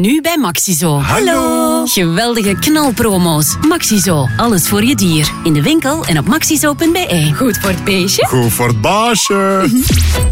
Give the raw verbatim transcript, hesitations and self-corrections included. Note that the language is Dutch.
Nu bij Maxizo. Hallo. Geweldige knalpromo's. Maxizo, alles voor je dier. In de winkel en op maxizo punt be. Goed voor het beestje. Goed voor het baasje.